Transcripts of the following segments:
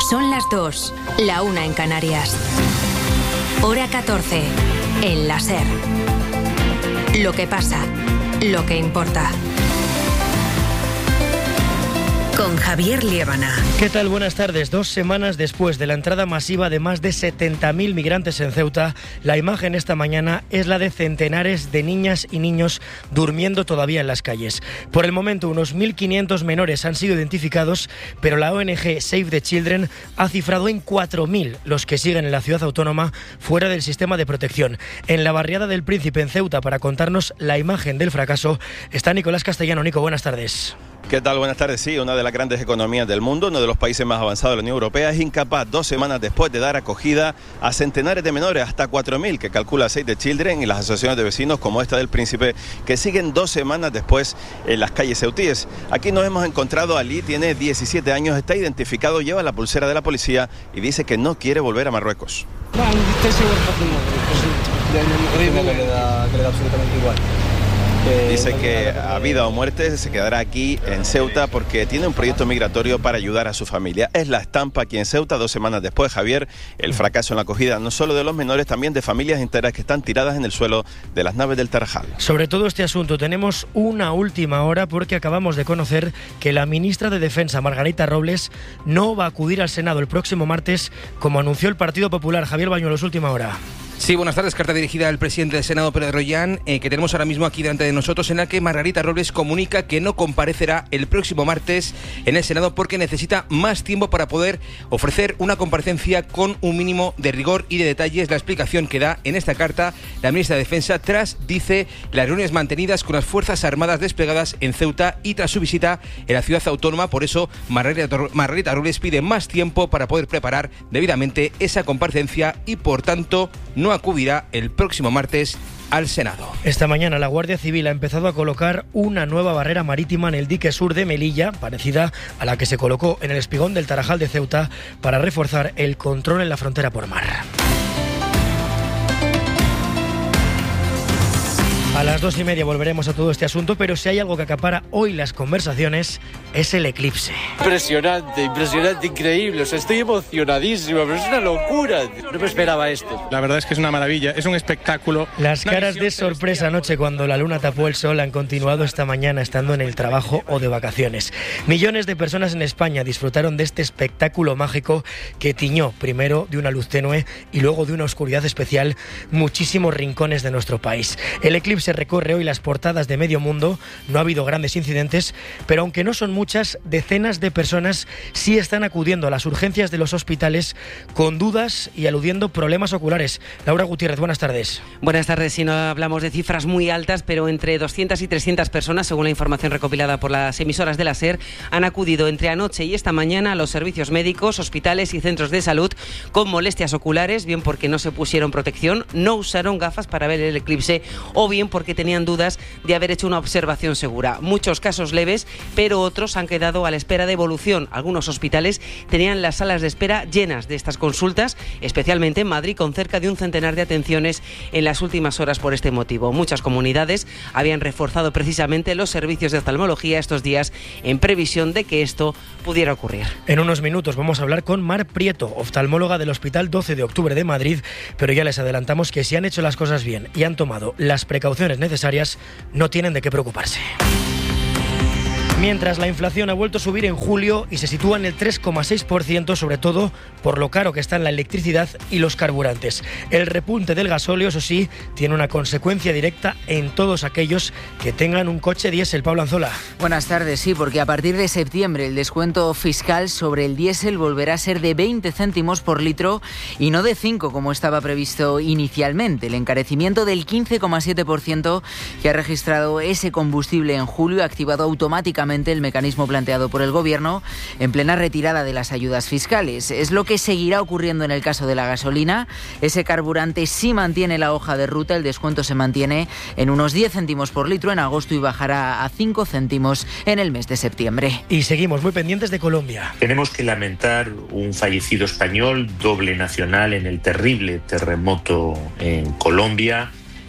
Son las 2, la 1 en Canarias. Hora 14, en la SER. Lo que pasa, lo que importa. Con Javier Liébana. ¿Qué tal? Buenas tardes. 2 semanas después de la entrada masiva de más de 70.000 migrantes en Ceuta, la imagen esta mañana es la de centenares de niñas y niños durmiendo todavía en las calles. Por el momento, unos 1.500 menores han sido identificados, pero la ONG Save the Children ha cifrado en 4.000 los que siguen en la ciudad autónoma fuera del sistema de protección. En la barriada del Príncipe, en Ceuta, para contarnos la imagen del fracaso, está Nicolás Castellano. Nico, buenas tardes. ¿Qué tal? Buenas tardes. Sí, una de las grandes economías del mundo, uno de los países más avanzados de la Unión Europea, es incapaz 2 semanas después de dar acogida a centenares de menores, hasta 4.000, que calcula Save the Children y las asociaciones de vecinos como esta del Príncipe, que siguen 2 semanas después en las calles ceutíes. Aquí nos hemos encontrado a Ali, tiene 17 años, está identificado, lleva la pulsera de la policía y dice que no quiere volver a Marruecos. Que le da absolutamente igual. Dice que a vida o muerte se quedará aquí en Ceuta porque tiene un proyecto migratorio para ayudar a su familia. Es la estampa aquí en Ceuta 2 semanas después, Javier, el fracaso en la acogida no solo de los menores, también de familias enteras que están tiradas en el suelo de las naves del Tarajal. Sobre todo este asunto tenemos una última hora porque acabamos de conocer que la ministra de Defensa, Margarita Robles, no va a acudir al Senado el próximo martes, como anunció el Partido Popular. Javier Bañuelos, última hora. Sí, buenas tardes. Carta dirigida al presidente del Senado, Pedro Rollán, que tenemos ahora mismo aquí delante de nosotros, en la que Margarita Robles comunica que no comparecerá el próximo martes en el Senado porque necesita más tiempo para poder ofrecer una comparecencia con un mínimo de rigor y de detalles. La explicación que da en esta carta la ministra de Defensa tras, dice, las reuniones mantenidas con las Fuerzas Armadas desplegadas en Ceuta y tras su visita en la ciudad autónoma. Por eso, Margarita Robles pide más tiempo para poder preparar debidamente esa comparecencia y, por tanto, no acudirá el próximo martes al Senado. Esta mañana la Guardia Civil ha empezado a colocar una nueva barrera marítima en el dique sur de Melilla, parecida a la que se colocó en el espigón del Tarajal de Ceuta, para reforzar el control en la frontera por mar. A las 2:30 volveremos a todo este asunto, pero si hay algo que acapara hoy las conversaciones es el eclipse. Impresionante, increíble. O sea, estoy emocionadísimo, pero es una locura. No me esperaba esto. La verdad es que es una maravilla, es un espectáculo. Las caras de sorpresa anoche cuando la luna tapó el sol han continuado esta mañana estando en el trabajo o de vacaciones. Millones de personas en España disfrutaron de este espectáculo mágico que tiñó primero de una luz tenue y luego de una oscuridad especial muchísimos rincones de nuestro país. El eclipse recorre hoy las portadas de medio mundo, no ha habido grandes incidentes, pero aunque no son muchas, decenas de personas sí están acudiendo a las urgencias de los hospitales con dudas y aludiendo problemas oculares. Laura Gutiérrez, buenas tardes. Buenas tardes. Si no hablamos de cifras muy altas, pero entre 200 y 300 personas, según la información recopilada por las emisoras de la SER, han acudido entre anoche y esta mañana a los servicios médicos, hospitales y centros de salud con molestias oculares, bien porque no se pusieron protección, no usaron gafas para ver el eclipse o bien porque tenían dudas de haber hecho una observación segura. Muchos casos leves, pero otros han quedado a la espera de evolución. Algunos hospitales tenían las salas de espera llenas de estas consultas, especialmente en Madrid, con cerca de un centenar de atenciones en las últimas horas por este motivo. Muchas comunidades habían reforzado precisamente los servicios de oftalmología estos días en previsión de que esto pudiera ocurrir. En unos minutos vamos a hablar con Mar Prieto, oftalmóloga del Hospital 12 de Octubre de Madrid, pero ya les adelantamos que si han hecho las cosas bien y han tomado las precauciones necesarias, no tienen de qué preocuparse. Mientras la inflación ha vuelto a subir en julio y se sitúa en el 3,6%, sobre todo por lo caro que están la electricidad y los carburantes. El repunte del gasóleo, eso sí, tiene una consecuencia directa en todos aquellos que tengan un coche diésel. Pablo Anzola. Buenas tardes, sí, porque a partir de septiembre el descuento fiscal sobre el diésel volverá a ser de 20 céntimos por litro y no de 5 como estaba previsto inicialmente. El encarecimiento del 15,7% que ha registrado ese combustible en julio ha activado automáticamente el mecanismo planteado por el Gobierno en plena retirada de las ayudas fiscales. Es lo que seguirá ocurriendo en el caso de la gasolina. Ese carburante sí mantiene la hoja de ruta, el descuento se mantiene en unos 10 céntimos por litro en agosto y bajará a 5 céntimos en el mes de septiembre. Y seguimos muy pendientes de Colombia. Tenemos que lamentar un fallecido español, doble nacional, en el terrible terremoto en Colombia.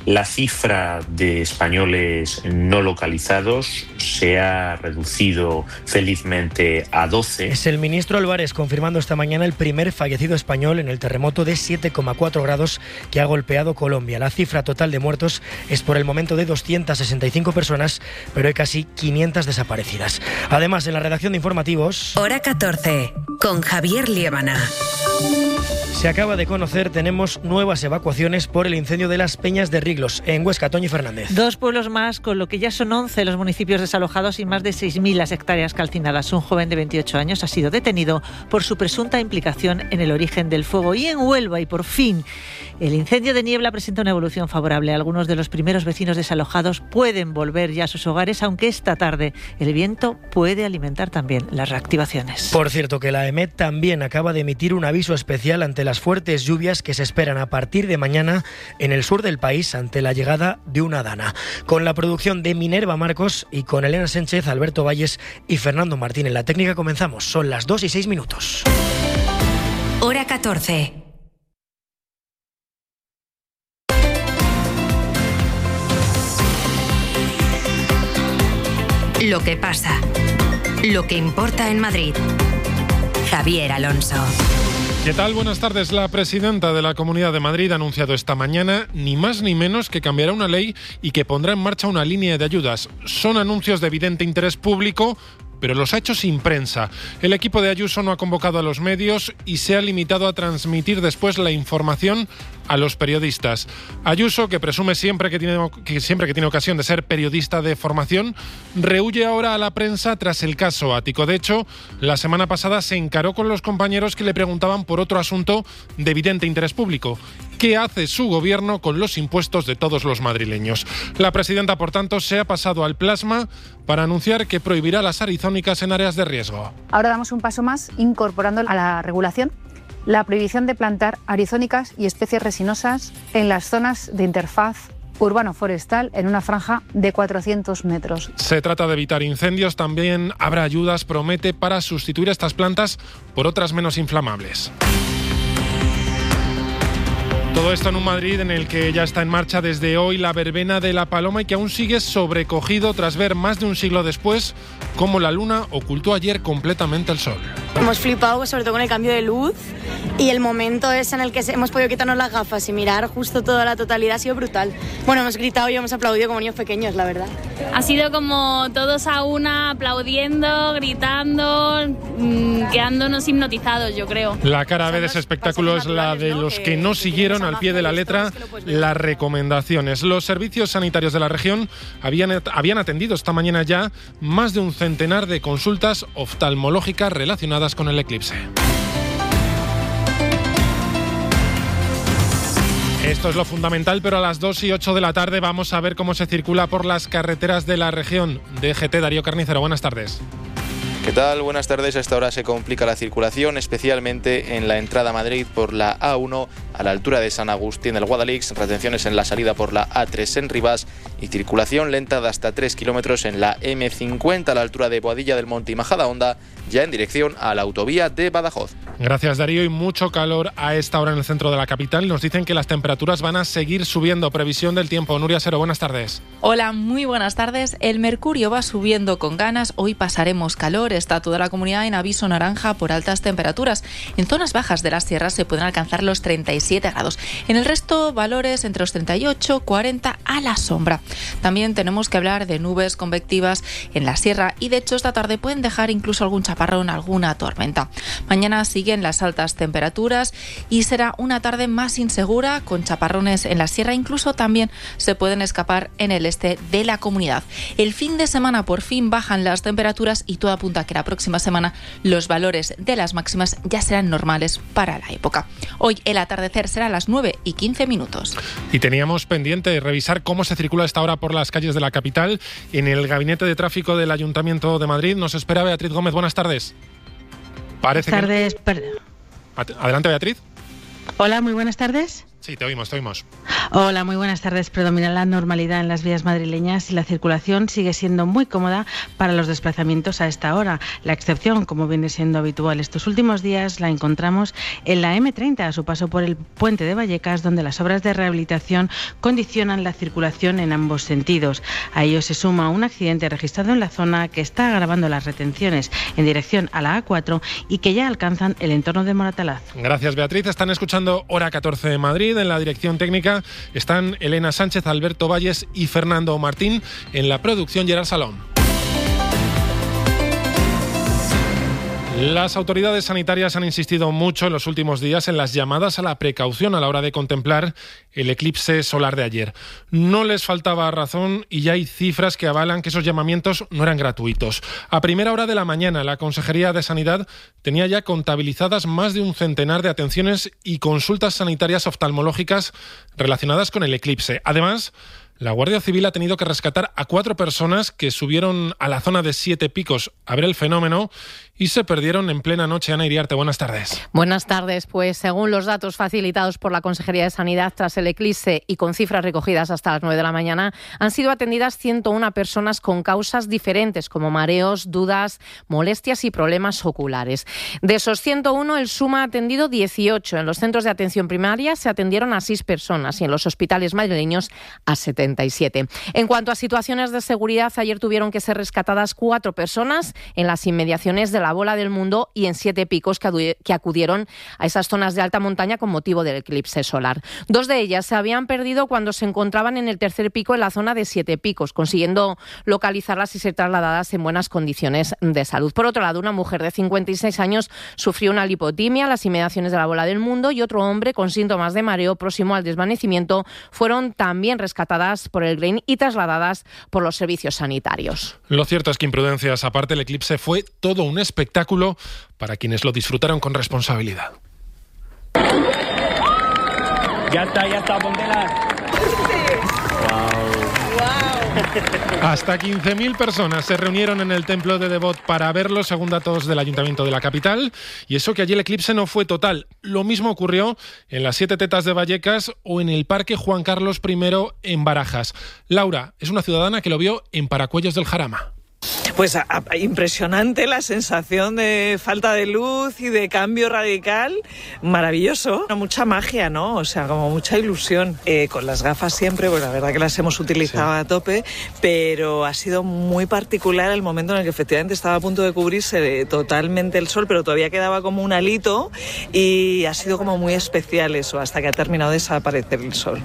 La cifra de españoles no localizados se ha reducido felizmente a 12. Es el ministro Álvarez confirmando esta mañana el primer fallecido español en el terremoto de 7,4 grados que ha golpeado Colombia. La cifra total de muertos es por el momento de 265 personas, pero hay casi 500 desaparecidas. Además, en la redacción de informativos... Hora 14, con Javier Liébana. Se acaba de conocer, tenemos nuevas evacuaciones por el incendio de las Peñas de Riglos, en Huesca. Toñi Fernández. 2 pueblos más, con lo que ya son 11 los municipios desalojados y más de 6.000 las hectáreas calcinadas. Un joven de 28 años ha sido detenido por su presunta implicación en el origen del fuego. Y en Huelva, y por fin, el incendio de Niebla presenta una evolución favorable. Algunos de los primeros vecinos desalojados pueden volver ya a sus hogares, aunque esta tarde el viento puede alimentar también las reactivaciones. Por cierto, que la EMET también acaba de emitir un aviso especial ante las fuertes lluvias que se esperan a partir de mañana en el sur del país ante la llegada de una dana. Con la producción de Minerva Marcos y con Elena Sánchez, Alberto Valles y Fernando Martín en la técnica comenzamos. Son las 2:06. Hora 14. Lo que pasa. Lo que importa en Madrid. Javier Alonso. ¿Qué tal? Buenas tardes. La presidenta de la Comunidad de Madrid ha anunciado esta mañana ni más ni menos que cambiará una ley y que pondrá en marcha una línea de ayudas. Son anuncios de evidente interés público, pero los ha hecho sin prensa. El equipo de Ayuso no ha convocado a los medios y se ha limitado a transmitir después la información a los periodistas. Ayuso, que presume siempre que tiene ocasión de ser periodista de formación, rehúye ahora a la prensa tras el caso Ático. De hecho, la semana pasada se encaró con los compañeros que le preguntaban por otro asunto de evidente interés público. ¿Qué hace su gobierno con los impuestos de todos los madrileños? La presidenta, por tanto, se ha pasado al plasma para anunciar que prohibirá las arizónicas en áreas de riesgo. Ahora damos un paso más incorporando a la regulación la prohibición de plantar arizónicas y especies resinosas en las zonas de interfaz urbano-forestal en una franja de 400 metros. Se trata de evitar incendios. También habrá ayudas, promete, para sustituir estas plantas por otras menos inflamables. Todo esto en un Madrid en el que ya está en marcha desde hoy la verbena de la Paloma y que aún sigue sobrecogido tras ver más de un siglo después cómo la luna ocultó ayer completamente el sol. Hemos flipado sobre todo con el cambio de luz y el momento ese en el que hemos podido quitarnos las gafas y mirar justo toda la totalidad ha sido brutal. Bueno, hemos gritado y hemos aplaudido como niños pequeños, la verdad. Ha sido como todos a una, aplaudiendo, gritando, quedándonos hipnotizados, yo creo. La cara B de ese espectáculo es la de los que no siguieron al pie de la letra las recomendaciones. Los servicios sanitarios de la región habían atendido esta mañana ya más de un centenar de consultas oftalmológicas relacionadas con el eclipse. Esto es lo fundamental, pero a las 2:08 de la tarde vamos a ver cómo se circula por las carreteras de la región. DGT, Darío Carnicero, buenas tardes. ¿Qué tal? Buenas tardes. A esta hora se complica la circulación, especialmente en la entrada a Madrid por la A1 a la altura de San Agustín del Guadalix, retenciones en la salida por la A3 en Rivas y circulación lenta de hasta 3 kilómetros en la M50 a la altura de Boadilla del Monte y Majadahonda, ya en dirección a la autovía de Badajoz. Gracias, Darío. Y mucho calor a esta hora en el centro de la capital. Nos dicen que las temperaturas van a seguir subiendo. Previsión del tiempo. Nuria Sero, buenas tardes. Hola, muy buenas tardes. El mercurio va subiendo con ganas. Hoy pasaremos calor. Está toda la comunidad en aviso naranja por altas temperaturas. En zonas bajas de las sierras se pueden alcanzar los 37 grados. En el resto, valores entre los 38, 40 a la sombra. También tenemos que hablar de nubes convectivas en la sierra y, de hecho, esta tarde pueden dejar incluso algún chaparrón, alguna tormenta. Mañana siguen las altas temperaturas y será una tarde más insegura con chaparrones en la sierra. Incluso también se pueden escapar en el este de la comunidad. El fin de semana por fin bajan las temperaturas y todo apunta a que la próxima semana los valores de las máximas ya serán normales para la época. Hoy el atardecer será a las 9:15. Y teníamos pendiente revisar cómo se circula a esta hora por las calles de la capital. En el Gabinete de Tráfico del Ayuntamiento de Madrid nos espera Beatriz Gómez. Buenas tardes. Buenas tardes. Adelante, Beatriz. Hola, muy buenas tardes. Sí, te oímos. Hola, muy buenas tardes. Predomina la normalidad en las vías madrileñas y la circulación sigue siendo muy cómoda para los desplazamientos a esta hora. La excepción, como viene siendo habitual estos últimos días, la encontramos en la M30, a su paso por el puente de Vallecas, donde las obras de rehabilitación condicionan la circulación en ambos sentidos. A ello se suma un accidente registrado en la zona que está agravando las retenciones en dirección a la A4 y que ya alcanzan el entorno de Moratalaz. Gracias, Beatriz. Están escuchando Hora 14 de Madrid. En la dirección técnica están Elena Sánchez, Alberto Valles y Fernando Martín. En la producción, Gerard Salón. Las autoridades sanitarias han insistido mucho en los últimos días en las llamadas a la precaución a la hora de contemplar el eclipse solar de ayer. No les faltaba razón y ya hay cifras que avalan que esos llamamientos no eran gratuitos. A primera hora de la mañana, la Consejería de Sanidad tenía ya contabilizadas más de un centenar de atenciones y consultas sanitarias oftalmológicas relacionadas con el eclipse. Además, la Guardia Civil ha tenido que rescatar a 4 personas que subieron a la zona de Siete Picos a ver el fenómeno y se perdieron en plena noche. Ana Iriarte, buenas tardes. Buenas tardes. Pues según los datos facilitados por la Consejería de Sanidad tras el eclipse y con cifras recogidas hasta las 9 de la mañana, han sido atendidas 101 personas con causas diferentes como mareos, dudas, molestias y problemas oculares. De esos 101, el SUMA ha atendido 18. En los centros de atención primaria se atendieron a 6 personas y en los hospitales madrileños a 77. En cuanto a situaciones de seguridad, ayer tuvieron que ser rescatadas 4 personas en las inmediaciones de la Bola del Mundo y en Siete Picos que acudieron a esas zonas de alta montaña con motivo del eclipse solar. 2 de ellas se habían perdido cuando se encontraban en el tercer pico en la zona de Siete Picos, consiguiendo localizarlas y ser trasladadas en buenas condiciones de salud. Por otro lado, una mujer de 56 años sufrió una lipotimia en las inmediaciones de la Bola del Mundo y otro hombre con síntomas de mareo próximo al desvanecimiento fueron también rescatadas por el GRAIN y trasladadas por los servicios sanitarios. Lo cierto es que, imprudencias aparte, el eclipse fue todo un espectáculo para quienes lo disfrutaron con responsabilidad. Ya está, póntela. Hasta 15.000 personas se reunieron en el templo de Devot para verlo, según datos del Ayuntamiento de la capital, y eso que allí el eclipse no fue total. Lo mismo ocurrió en las Siete Tetas de Vallecas o en el Parque Juan Carlos I en Barajas. Laura es una ciudadana que lo vio en Paracuellos del Jarama. Pues impresionante la sensación de falta de luz y de cambio radical, maravilloso, mucha magia, ¿no? O sea, como mucha ilusión. Con las gafas siempre, pues la verdad que las hemos utilizado a tope, pero ha sido muy particular el momento en el que efectivamente estaba a punto de cubrirse totalmente el sol, pero todavía quedaba como un halito y ha sido como muy especial eso, hasta que ha terminado de desaparecer el sol.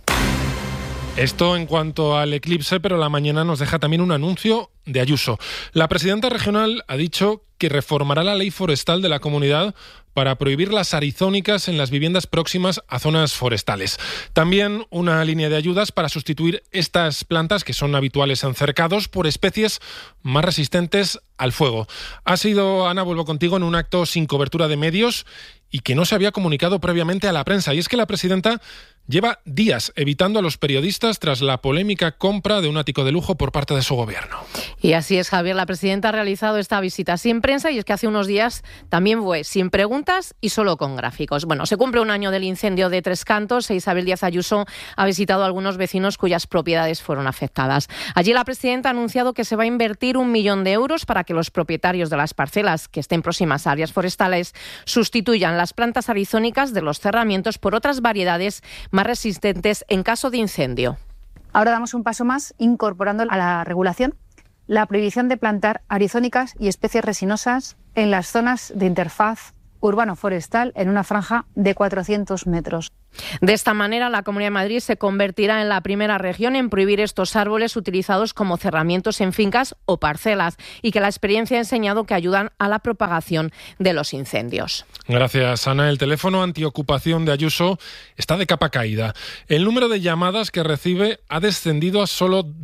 Esto en cuanto al eclipse, pero la mañana nos deja también un anuncio de Ayuso. La presidenta regional ha dicho que reformará la ley forestal de la comunidad para prohibir las arizónicas en las viviendas próximas a zonas forestales. También una línea de ayudas para sustituir estas plantas que son habituales en cercados por especies más resistentes al fuego. Ha sido, Ana, vuelvo contigo, en un acto sin cobertura de medios y que no se había comunicado previamente a la prensa. Y es que la presidenta lleva días evitando a los periodistas tras la polémica compra de un ático de lujo por parte de su gobierno. Y así es, Javier. La presidenta ha realizado esta visita sin prensa y es que hace unos días también fue sin preguntas y solo con gráficos. Bueno, se cumple un año del incendio de Tres Cantos e Isabel Díaz Ayuso ha visitado a algunos vecinos cuyas propiedades fueron afectadas. Allí la presidenta ha anunciado que se va a invertir 1 millón de euros para que los propietarios de las parcelas que estén próximas a áreas forestales sustituyan las plantas arizónicas de los cerramientos por otras variedades más resistentes en caso de incendio. Ahora damos un paso más incorporando a la regulación la prohibición de plantar arizónicas y especies resinosas en las zonas de interfaz urbano-forestal en una franja de 400 metros. De esta manera, la Comunidad de Madrid se convertirá en la primera región en prohibir estos árboles utilizados como cerramientos en fincas o parcelas y que la experiencia ha enseñado que ayudan a la propagación de los incendios. Gracias, Ana. El teléfono antiocupación de Ayuso está de capa caída. El número de llamadas que recibe ha descendido a solo 2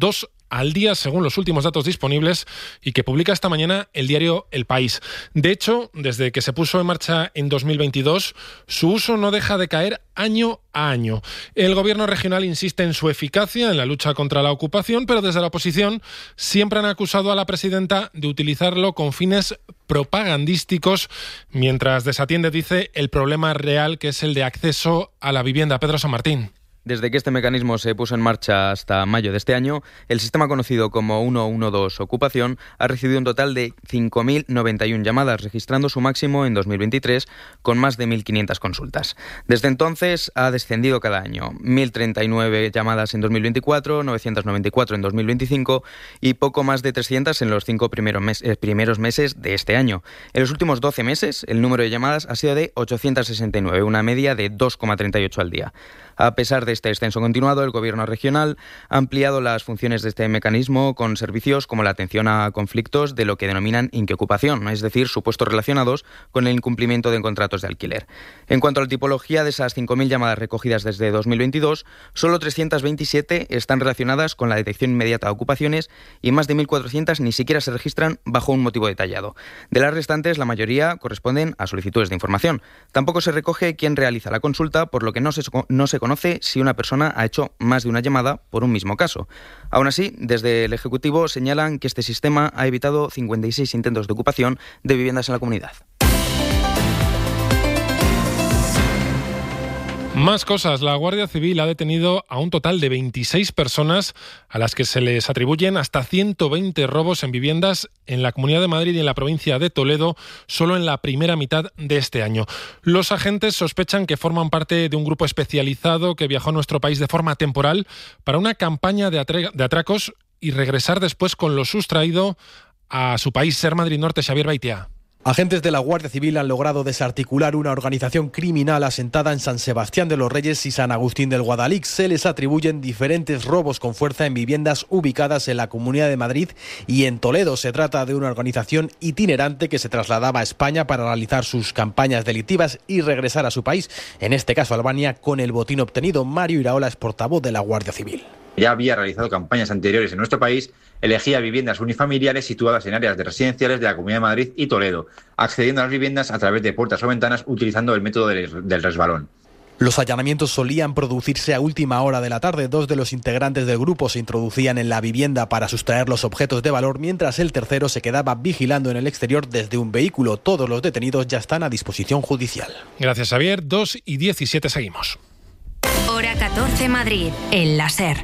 al día según los últimos datos disponibles y que publica esta mañana el diario El País. De hecho, desde que se puso en marcha en 2022, su uso no deja de caer año a año. El gobierno regional insiste en su eficacia en la lucha contra la ocupación, pero desde la oposición siempre han acusado a la presidenta de utilizarlo con fines propagandísticos, mientras desatiende, dice, el problema real, que es el de acceso a la vivienda. Pedro San Martín. Desde que este mecanismo se puso en marcha hasta mayo de este año, el sistema conocido como 112 Ocupación ha recibido un total de 5.091 llamadas, registrando su máximo en 2023 con más de 1.500 consultas. Desde entonces ha descendido cada año, 1.039 llamadas en 2024, 994 en 2025 y poco más de 300 en los 5 primeros meses de este año. En los últimos 12 meses, el número de llamadas ha sido de 869, una media de 2,38 al día. A pesar de este descenso continuado, el Gobierno regional ha ampliado las funciones de este mecanismo con servicios como la atención a conflictos de lo que denominan inquiocupación, es decir, supuestos relacionados con el incumplimiento de contratos de alquiler. En cuanto a la tipología de esas 5.000 llamadas recogidas desde 2022, solo 327 están relacionadas con la detección inmediata de ocupaciones y más de 1.400 ni siquiera se registran bajo un motivo detallado. De las restantes, la mayoría corresponden a solicitudes de información. Tampoco se recoge quién realiza la consulta, por lo que no se conoce si una persona ha hecho más de una llamada por un mismo caso. Aún así, desde el Ejecutivo señalan que este sistema ha evitado 56 intentos de ocupación de viviendas en la comunidad. Más cosas. La Guardia Civil ha detenido a un total de 26 personas a las que se les atribuyen hasta 120 robos en viviendas en la Comunidad de Madrid y en la provincia de Toledo solo en la primera mitad de este año. Los agentes sospechan que forman parte de un grupo especializado que viajó a nuestro país de forma temporal para una campaña de atracos y regresar después con lo sustraído a su país. Ser Madrid Norte, Xavier Baitia. Agentes de la Guardia Civil han logrado desarticular una organización criminal asentada en San Sebastián de los Reyes y San Agustín del Guadalix. Se les atribuyen diferentes robos con fuerza en viviendas ubicadas en la Comunidad de Madrid y en Toledo. Se trata de una organización itinerante que se trasladaba a España para realizar sus campañas delictivas y regresar a su país, en este caso Albania, con el botín obtenido. Mario Iraola es portavoz de la Guardia Civil. Ya había realizado campañas anteriores en nuestro país, elegía viviendas unifamiliares situadas en áreas de residenciales de la Comunidad de Madrid y Toledo, accediendo a las viviendas a través de puertas o ventanas utilizando el método del resbalón. Los allanamientos solían producirse a última hora de la tarde. 2 de los integrantes del grupo se introducían en la vivienda para sustraer los objetos de valor, mientras el tercero se quedaba vigilando en el exterior desde un vehículo. Todos los detenidos ya están a disposición judicial. Gracias, Xavier. 2:17 seguimos. Hora 14 Madrid, en la SER.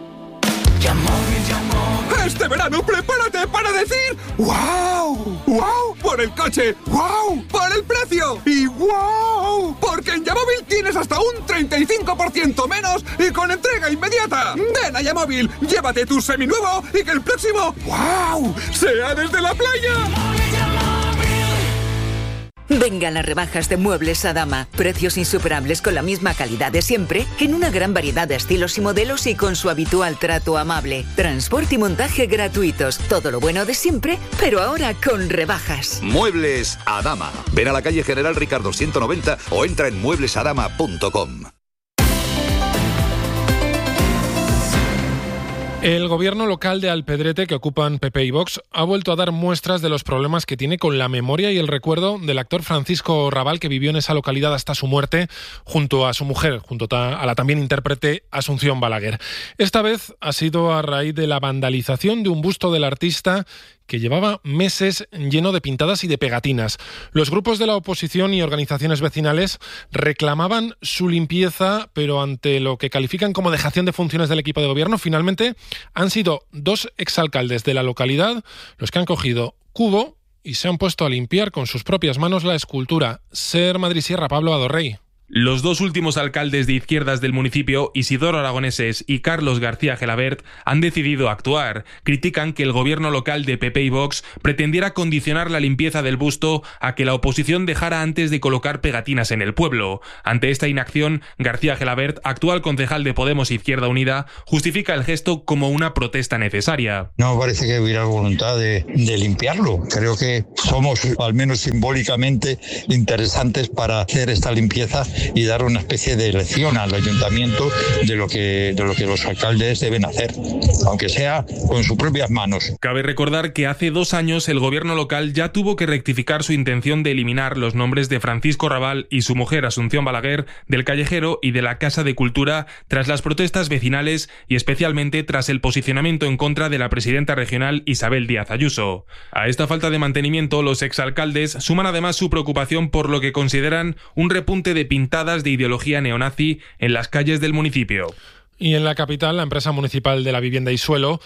Este verano prepárate para decir ¡wow! ¡Wow! Por el coche, ¡wow! Por el precio y ¡wow! Porque en Yamóvil tienes hasta un 35% menos y con entrega inmediata. Ven a Yamóvil, llévate tu seminuevo y que el próximo ¡wow! sea desde la playa. Vengan las rebajas de Muebles Adama. Precios insuperables con la misma calidad de siempre, en una gran variedad de estilos y modelos y con su habitual trato amable. Transporte y montaje gratuitos. Todo lo bueno de siempre, pero ahora con rebajas. Muebles Adama. Ven a la calle General Ricardo 190 o entra en mueblesadama.com. El gobierno local de Alpedrete, que ocupan PP y Vox, ha vuelto a dar muestras de los problemas que tiene con la memoria y el recuerdo del actor Francisco Rabal, que vivió en esa localidad hasta su muerte, junto a su mujer, junto a la también intérprete Asunción Balaguer. Esta vez ha sido a raíz de la vandalización de un busto del artista que llevaba meses lleno de pintadas y de pegatinas. Los grupos de la oposición y organizaciones vecinales reclamaban su limpieza, pero ante lo que califican como dejación de funciones del equipo de gobierno, finalmente han sido 2 exalcaldes de la localidad los que han cogido cubo y se han puesto a limpiar con sus propias manos la escultura. Ser Madrid Sierra, Pablo Adorrey. Los 2 últimos alcaldes de izquierdas del municipio, Isidoro Aragoneses y Carlos García Gelabert, han decidido actuar. Critican que el gobierno local de PP y Vox pretendiera condicionar la limpieza del busto a que la oposición dejara antes de colocar pegatinas en el pueblo. Ante esta inacción, García Gelabert, actual concejal de Podemos Izquierda Unida, justifica el gesto como una protesta necesaria. No me parece que hubiera voluntad de limpiarlo. Creo que somos, al menos simbólicamente, interesantes para hacer esta limpieza y dar una especie de lección al ayuntamiento de lo que los alcaldes deben hacer, aunque sea con sus propias manos. Cabe recordar que hace 2 años el gobierno local ya tuvo que rectificar su intención de eliminar los nombres de Francisco Raval y su mujer Asunción Balaguer del Callejero y de la Casa de Cultura tras las protestas vecinales y especialmente tras el posicionamiento en contra de la presidenta regional Isabel Díaz Ayuso. A esta falta de mantenimiento, los exalcaldes suman además su preocupación por lo que consideran un repunte de pintadas de ideología neonazi en las calles del municipio. Y en la capital, la empresa municipal de la vivienda y suelo